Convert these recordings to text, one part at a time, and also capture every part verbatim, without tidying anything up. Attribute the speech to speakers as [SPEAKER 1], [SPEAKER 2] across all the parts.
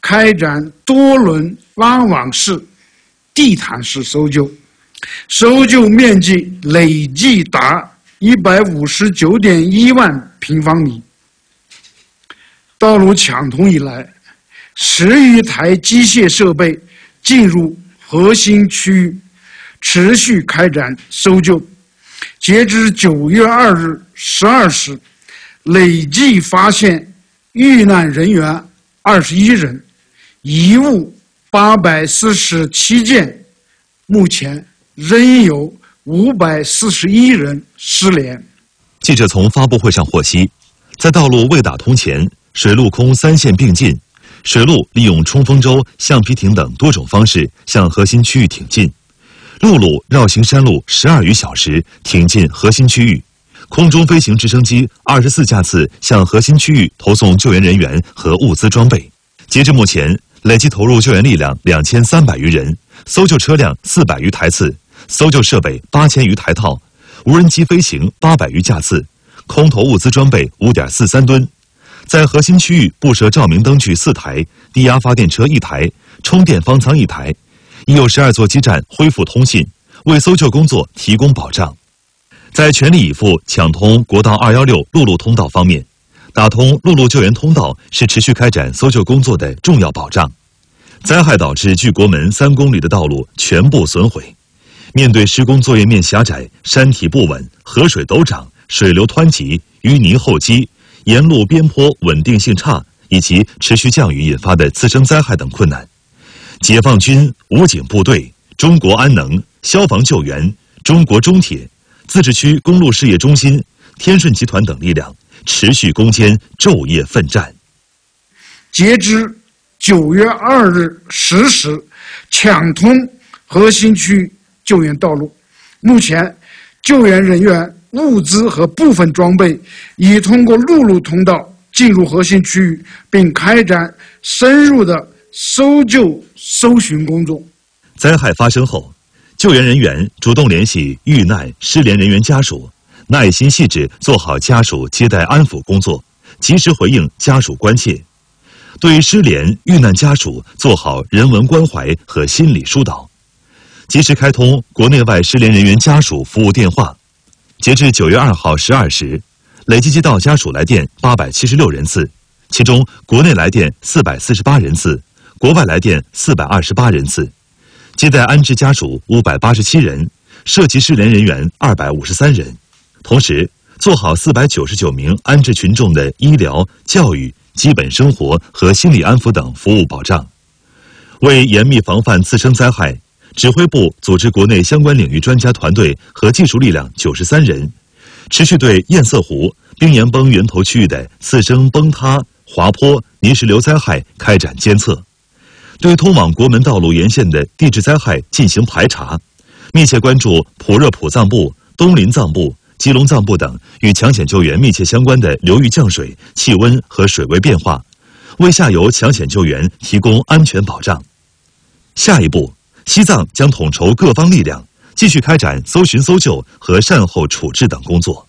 [SPEAKER 1] 开展多轮拉网式、地毯式搜救，搜救面积累计达一百五十九点一万平方米。道路抢通以来，十余台机械设备进入核心区域，持续开展搜救。截至九月二日十二时，累计发现遇难人员二十一人，遗物八百四十七件，目前仍有五百四十一人失联。
[SPEAKER 2] 记者从发布会上获悉，在道路未打通前，水陆空三线并进，水路利用冲锋舟、橡皮艇等多种方式向核心区域挺进，陆路绕行山路十二余小时挺进核心区域，空中飞行直升机二十四架次向核心区域投送救援人员和物资装备。截至目前，累计投入救援力量两千三百余人，搜救车辆四百余台次，搜救设备八千余台套，无人机飞行八百余架次，空投物资装备五点四三吨。在核心区域布设照明灯具四台、低压发电车一台、充电方舱一台，已有十二座基站恢复通信，为搜救工作提供保障。在全力以赴抢通国道二一六陆路通道方面，打通陆路救援通道是持续开展搜救工作的重要保障。灾害导致距国门三公里的道路全部损毁，面对施工作业面狭窄、山体不稳、河水陡涨、水流湍急、淤泥厚积、沿路边坡稳定性差以及持续降雨引发的次生灾害等困难，解放军、武警部队、中国安能、消防救援、中国中铁、自治区公路事业中心、天顺集团等力量持续攻坚，昼夜奋战。
[SPEAKER 1] 截至九月二日十时，抢通核心区救援道路。目前，救援人员、物资和部分装备已通过陆路通道进入核心区域，并开展深入的搜救搜寻工作。
[SPEAKER 2] 灾害发生后，救援人员主动联系遇难失联人员家属，耐心细致做好家属接待安抚工作，及时回应家属关切，对失联遇难家属做好人文关怀和心理疏导，及时开通国内外失联人员家属服务电话。截至九月二号十二时，累计接到家属来电八百七十六人次，其中国内来电四百四十八人次，国外来电四百二十八人次，接待安置家属五百八十七人，涉及失联人员二百五十三人。同时，做好四百九十九名安置群众的医疗、教育、基本生活和心理安抚等服务保障。为严密防范次生灾害，指挥部组织国内相关领域专家团队和技术力量九十三人，持续对堰塞湖、冰岩崩源头区域的次生崩塌、滑坡、泥石流灾害开展监测，对通往国门道路沿线的地质灾害进行排查，密切关注普热普藏布、东林藏布、基隆藏布等与抢险救援密切相关的流域降水、气温和水位变化，为下游抢险救援提供安全保障。下一步，西藏将统筹各方力量，继续开展搜寻搜救和善后处置等工作。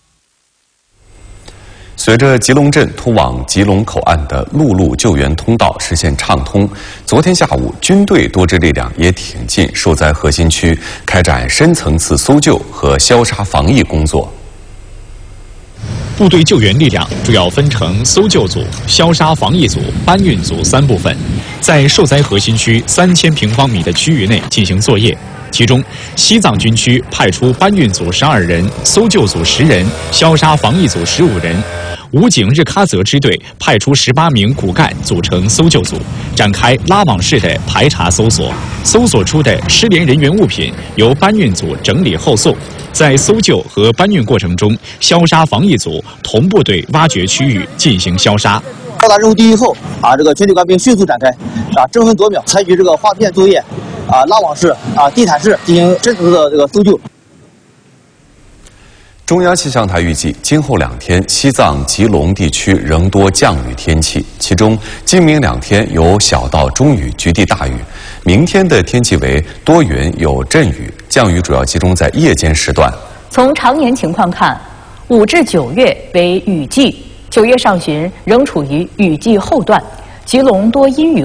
[SPEAKER 3] 随着吉隆镇通往吉隆口岸的陆路救援通道实现畅通，昨天下午，军队多支力量也挺进受灾核心区，开展深层次搜救和消杀防疫工作。
[SPEAKER 4] 部队救援力量主要分成搜救组、消杀防疫组、搬运组三部分，在受灾核心区三千平方米的区域内进行作业。其中，西藏军区派出搬运组十二人、搜救组十人、消杀防疫组十五人。武警日喀则支队派出十八名骨干组成搜救组，展开拉网式的排查搜索。搜索出的失联人员物品由搬运组整理后送。在搜救和搬运过程中，消杀防疫组同步对挖掘区域进行消杀。
[SPEAKER 5] 到达任务地域后，啊，这个全体官兵迅速展开，啊，争分夺秒采取这个划片作业，啊，拉网式、啊地毯式进行深层次的这个搜救。
[SPEAKER 3] 中央气象台预计，今后两天西藏、吉隆地区仍多降雨天气，其中今明两天有小到中雨，局地大雨。明天的天气为多云有阵雨，降雨主要集中在夜间时段。
[SPEAKER 6] 从常年情况看，五至九月为雨季，九月上旬仍处于雨季后段，吉隆多阴雨。